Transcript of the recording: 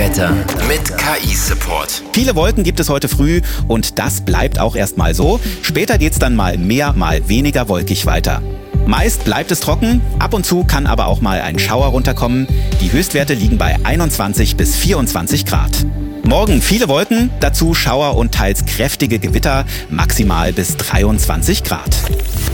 Wetter mit KI-Support. Viele Wolken gibt es heute früh und das bleibt auch erstmal so. Später geht's dann mal mehr, mal weniger wolkig weiter. Meist bleibt es trocken, ab und zu kann aber auch mal ein Schauer runterkommen. Die Höchstwerte liegen bei 21 bis 24 Grad. Morgen viele Wolken, dazu Schauer und teils kräftige Gewitter, maximal bis 23 Grad.